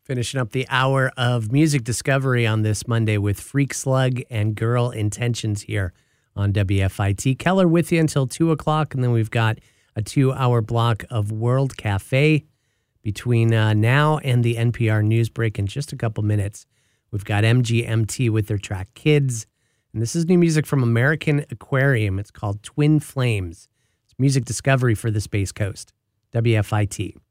Finishing up the hour of music discovery on this Monday with Freak Slug and Girl Intentions here on WFIT. Keller with you until 2 o'clock, and then we've got a 2-hour block of World Cafe between now and the NPR news break in just a couple minutes. We've got MGMT with their track Kids, and this is new music from American Aquarium. It's called Twin Flames. It's music discovery for the Space Coast. WFIT.